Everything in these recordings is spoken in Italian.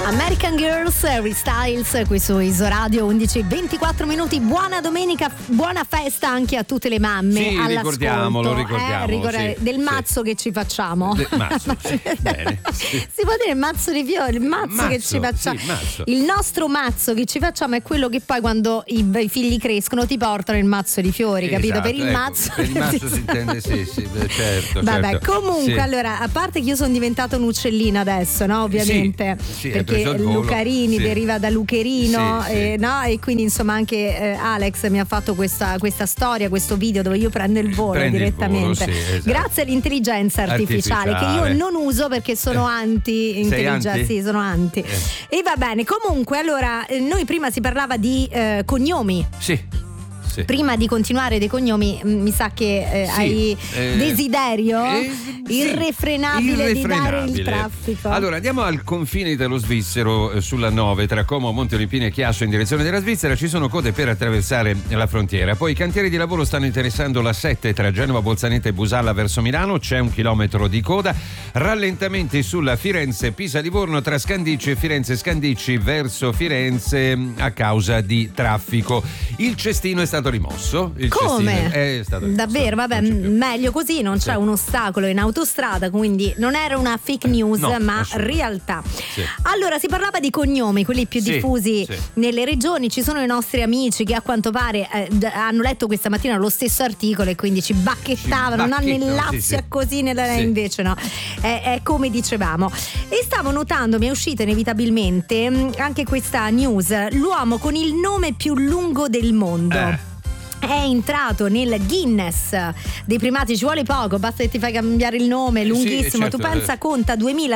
American Girls, Harry Styles, qui su Isoradio, 11:24 minuti. Buona domenica, buona festa anche a tutte le mamme. Sì, ricordiamolo. Sì, del mazzo che ci facciamo. Mazzo, sì, bene. Sì. Si può dire il mazzo di fiori, il mazzo che ci facciamo. Sì, il nostro mazzo che ci facciamo è quello che poi quando i figli crescono ti portano il mazzo di fiori, capito? Esatto, Per il mazzo. Per il mazzo si intende, sì, certo. Vabbè, certo. comunque, sì. Allora, a parte che io sono diventata un'uccellina adesso, no? Ovviamente. Sì, perché Lucarini deriva da Lucherino, no? E quindi insomma anche Alex mi ha fatto questa storia, questo video dove io prendo il volo direttamente. Esatto. Grazie all'intelligenza artificiale che io non uso perché sono anti-intelligenza. Sì, sono anti. E va bene, comunque, allora, noi prima si parlava di cognomi. Sì. Prima di continuare dei cognomi, mi sa che hai desiderio irrefrenabile di dare il traffico. Allora andiamo al confine italo-svizzero, sulla 9 tra Como, Monte Olimpini e Chiasso in direzione della Svizzera. Ci sono code per attraversare la frontiera. Poi i cantieri di lavoro stanno interessando la 7 tra Genova, Bolzanetta e Busalla verso Milano. C'è 1 chilometro di coda. Rallentamenti sulla Firenze-Pisa-Livorno tra Scandicci e Firenze-Scandicci verso Firenze a causa di traffico. Il cestino è stato rimosso. Come? È stato rimosso. Davvero? Vabbè, meglio così, non c'è un ostacolo in autostrada, quindi non era una fake news, ma realtà. Sì. Allora, si parlava di cognomi, quelli più diffusi nelle regioni. Ci sono i nostri amici che a quanto pare hanno letto questa mattina lo stesso articolo e quindi ci bacchettavano, no? Nel Lazio è così, invece no. È come dicevamo. E stavo notando, mi è uscita inevitabilmente anche questa news: l'uomo con il nome più lungo del mondo. È entrato nel Guinness dei primati. Ci vuole poco, basta che ti fai cambiare il nome, è lunghissimo. Certo. Tu pensa, conta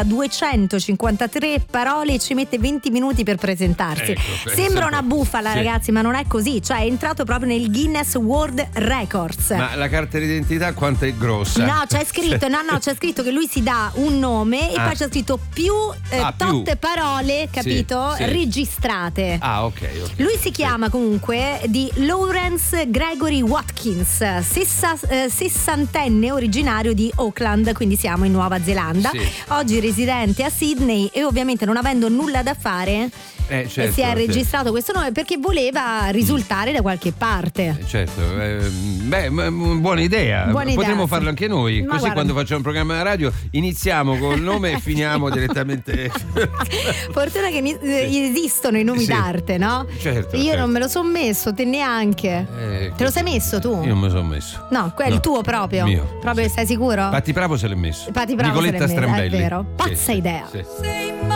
2253 parole e ci mette 20 minuti per presentarsi. Sembra una bufala, ragazzi, ma non è così. Cioè è entrato proprio nel Guinness World Records. Ma la carta d'identità quanto è grossa? No, c'è scritto c'è scritto che lui si dà un nome e poi c'è scritto più tot parole, capito? Registrate. Ok. Lui si chiama comunque di Lawrence Gregory Watkins, 60enne, originario di Auckland, quindi siamo in Nuova Zelanda. Oggi residente a Sydney e ovviamente non avendo nulla da fare si è registrato questo nome perché voleva risultare da qualche parte. Buona idea. Potremmo farlo anche noi. Ma così guarda, quando facciamo un programma di radio iniziamo col nome e finiamo direttamente. Fortuna che esistono i nomi d'arte, no? Certo. Io non me lo sono messo, te neanche. Te lo sei messo tu? Io non me lo sono messo. No, quello è il tuo proprio. Mio. Proprio sei sicuro? Patti Bravo se l'è messo. Patti Bravo Nicoletta se l'è messo, Strambelli. è vero. Pazza idea. Sì.